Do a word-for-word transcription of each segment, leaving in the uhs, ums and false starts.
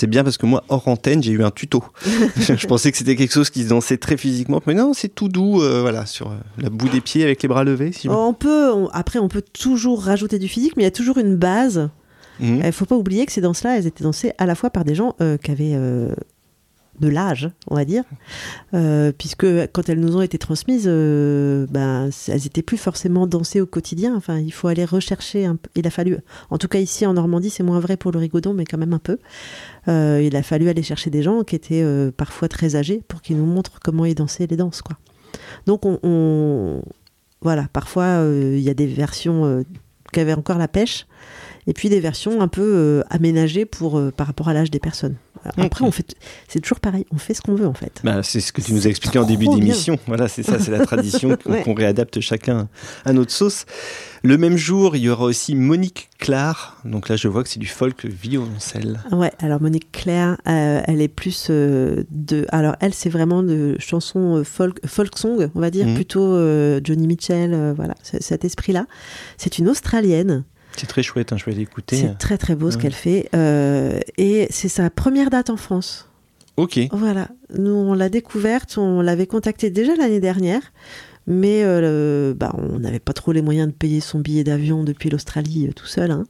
C'est bien parce que moi, hors antenne, j'ai eu un tuto. Je pensais que c'était quelque chose qui se dansait très physiquement, mais non, c'est tout doux, euh, voilà, sur euh, la bout des pieds avec les bras levés. Si on peut, on, après, on peut toujours rajouter du physique, mais il y a toujours une base. Il mmh. ne faut pas oublier que ces danses-là, elles étaient dansées à la fois par des gens euh, qui avaient euh, de l'âge, on va dire, euh, puisque quand elles nous ont été transmises, euh, ben, elles n'étaient plus forcément dansées au quotidien. Enfin, il faut aller rechercher un peu. Il a fallu, en tout cas ici en Normandie, c'est moins vrai pour le rigodon, mais quand même un peu. Euh, il a fallu aller chercher des gens qui étaient euh, parfois très âgés pour qu'ils nous montrent comment ils dansaient les danses, quoi. Donc, on, on... voilà, parfois, il euh, y a des versions euh, qui avaient encore la pêche, et puis des versions un peu euh, aménagées pour, euh, par rapport à l'âge des personnes. Après, okay. on fait, c'est toujours pareil, on fait ce qu'on veut en fait. Bah, c'est ce que tu nous as expliqué en début d'émission. Bien. Voilà, c'est ça, c'est la tradition qu'on, ouais. qu'on réadapte chacun à notre sauce. Le même jour, il y aura aussi Monique Claire. Donc là, je vois que c'est du folk violoncelle. Ouais, alors Monique Claire, euh, elle est plus euh, de. Alors elle, c'est vraiment de chansons euh, folk, folk song, on va dire, mmh. plutôt euh, Johnny Mitchell, euh, voilà, c'est, cet esprit-là. C'est une Australienne. C'est très chouette, hein, je vais l'écouter. C'est très très beau ce ouais. qu'elle fait. Euh, et c'est sa première date en France. Ok. Voilà. Nous, on l'a découverte, on l'avait contactée déjà l'année dernière, mais euh, bah, on n'avait pas trop les moyens de payer son billet d'avion depuis l'Australie euh, tout seul. Hein.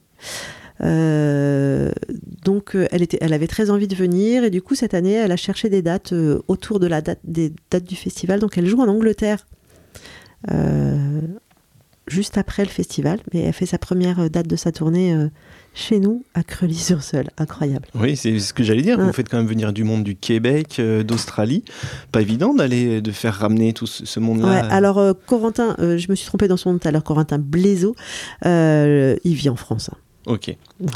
Euh, donc, euh, elle, était, elle avait très envie de venir, et du coup, cette année, elle a cherché des dates euh, autour de la date, des dates du festival. Donc, elle joue en Angleterre. Euh, juste après le festival, mais elle fait sa première date de sa tournée euh, chez nous, à Creully-sur-Seulles. Incroyable. Oui, c'est ce que j'allais dire. Hein. Vous faites quand même venir du monde du Québec, euh, d'Australie. Pas évident d'aller, de faire ramener tout ce, ce monde-là. Ouais, alors, euh, Corentin, euh, je me suis trompée dans son nom tout à l'heure, Corentin Blaiseau, euh, il vit en France. Hein. Ok. Ouais.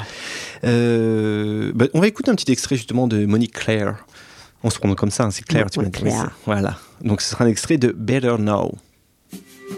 Euh, bah, on va écouter un petit extrait justement de Monique Claire. On se prononce comme ça, hein, c'est Claire. Ouais, tu ouais, m'as Claire. Voilà. Donc, ce sera un extrait de Better Now.